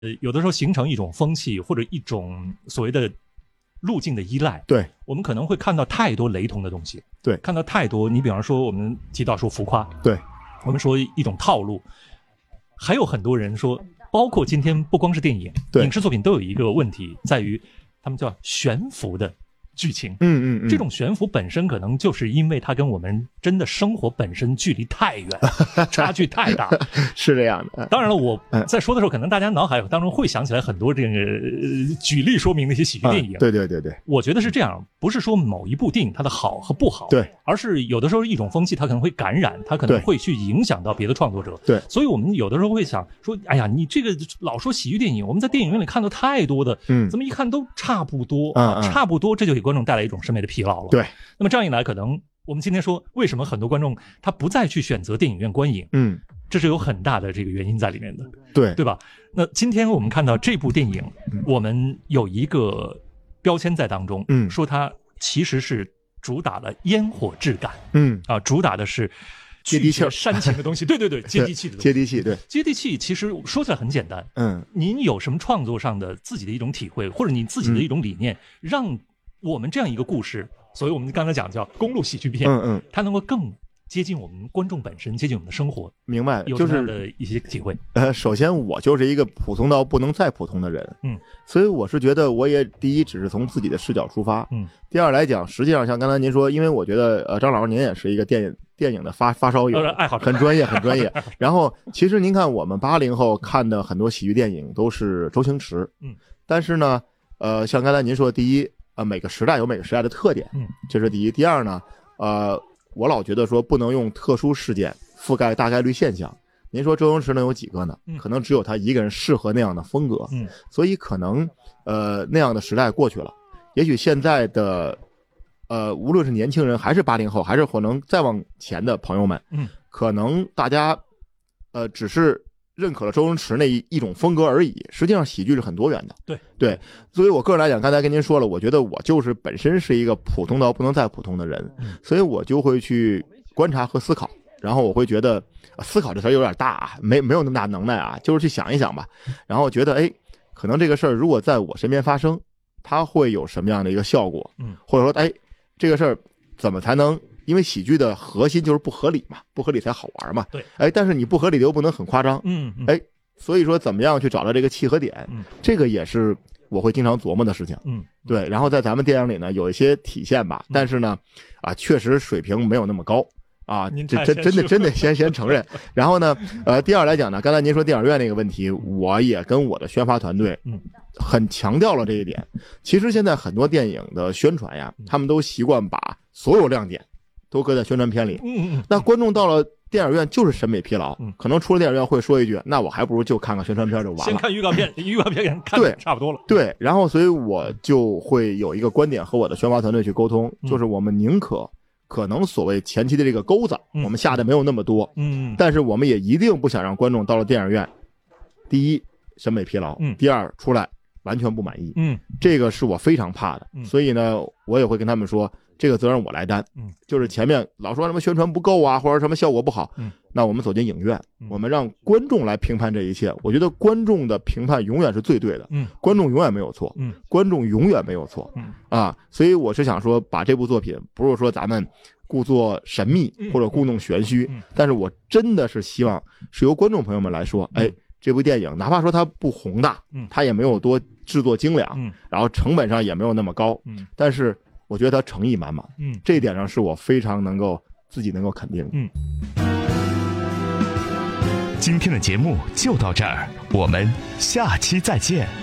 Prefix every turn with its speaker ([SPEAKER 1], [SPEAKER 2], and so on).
[SPEAKER 1] 有的时候形成一种风气或者一种所谓的路径的依赖。
[SPEAKER 2] 对，
[SPEAKER 1] 我们可能会看到太多雷同的东西。
[SPEAKER 2] 对，
[SPEAKER 1] 看到太多，你比方说我们提到说浮夸，
[SPEAKER 2] 对，
[SPEAKER 1] 我们说一种套路，还有很多人说，包括今天不光是电影，影视作品都有一个问题，在于他们叫悬浮的剧情。这种悬浮本身可能就是因为它跟我们真的生活本身距离太远，差距太大。
[SPEAKER 2] 是这样的。
[SPEAKER 1] 当然了，我在说的时候，可能大家脑海当中会想起来很多这个举例说明的一些喜剧电影。
[SPEAKER 2] 对，
[SPEAKER 1] 我觉得是这样，不是说某一部电影它的好和不好，
[SPEAKER 2] 对，
[SPEAKER 1] 而是有的时候一种风气它可能会感染，它可能会去影响到别的创作者。
[SPEAKER 2] 对，
[SPEAKER 1] 所以我们有的时候会想说，哎呀，你这个老说喜剧电影，我们在电影院里看到太多的，怎么一看都差不多，差不多，这就给观众带来一种审美的疲劳了。
[SPEAKER 2] 对，
[SPEAKER 1] 那么这样一来，可能我们今天说为什么很多观众他不再去选择电影院观影，这是有很大的这个原因在里面的，对吧？那今天我们看到这部电影，我们有一个标签在当中，说它其实是主打了烟火质感，主打的是
[SPEAKER 2] 接地气、
[SPEAKER 1] 煽情的东西，对，接地气的东西，
[SPEAKER 2] 接地气，对，
[SPEAKER 1] 接地气。其实说起来很简单，您有什么创作上的自己的一种体会，或者你自己的一种理念，让我们这样一个故事，所以我们刚才讲叫公路喜剧片，它能够更接近我们观众本身，接近我们的生活。
[SPEAKER 2] 明白，
[SPEAKER 1] 有这样的一些体会。
[SPEAKER 2] 首先我就是一个普通到不能再普通的人，所以我是觉得我也第一只是从自己的视角出发，第二来讲，实际上像刚才您说，因为我觉得张老师您也是一个电影的发烧友，
[SPEAKER 1] 爱好者，
[SPEAKER 2] 很专业很专业。然后其实您看我们80后看的很多喜剧电影都是周星驰，但是呢像刚才您说，第一每个时代有每个时代的特点，这是第一。第二呢我老觉得说不能用特殊事件覆盖大概率现象。您说周星驰能有几个呢？可能只有他一个人适合那样的风格，所以可能那样的时代过去了，也许现在的无论是年轻人还是80后，还是可能再往前的朋友们，可能大家只是认可了周星驰那一种风格而已，实际上喜剧是很多元的。对，所以我个人来讲，刚才跟您说了，我觉得我就是本身是一个普通到不能再普通的人，所以我就会去观察和思考，然后我会觉得思考这词有点大啊，没有那么大能耐啊，就是去想一想吧，然后觉得可能这个事儿如果在我身边发生，它会有什么样的一个效果，或者说这个事儿怎么才能，因为喜剧的核心就是不合理嘛，不合理才好玩嘛。
[SPEAKER 1] 对，
[SPEAKER 2] 但是你不合理的又不能很夸张，所以说怎么样去找到这个契合点，这个也是我会经常琢磨的事情。对，然后在咱们电影里呢有一些体现吧，但是呢确实水平没有那么高啊，这真的先承认。然后呢第二来讲呢，刚才您说电影院那个问题，我也跟我的宣发团队很强调了这一点。其实现在很多电影的宣传呀，他们都习惯把所有亮点都搁在宣传片里，那观众到了电影院就是审美疲劳，可能出了电影院会说一句，那我还不如就看看宣传片就完了，
[SPEAKER 1] 先看预告片，预告片看的差不多了。
[SPEAKER 2] 对，然后所以我就会有一个观点和我的宣发团队去沟通，就是我们宁可能所谓前期的这个钩子我们下的没有那么多，但是我们也一定不想让观众到了电影院，第一审美疲劳，第二出来完全不满意，这个是我非常怕的，所以呢我也会跟他们说，这个责任我来担，就是前面老说什么宣传不够啊，或者什么效果不好，那我们走进影院，我们让观众来评判这一切。我觉得观众的评判永远是最对的，观众永远没有错，观众永远没有错，所以我是想说，把这部作品不是说咱们故作神秘或者故弄玄虚，但是我真的是希望是由观众朋友们来说，这部电影哪怕说它不宏大，它也没有多制作精良，然后成本上也没有那么高，但是我觉得他诚意满满，这一点上是我非常自己能够肯定的。
[SPEAKER 3] 今天的节目就到这儿，我们下期再见。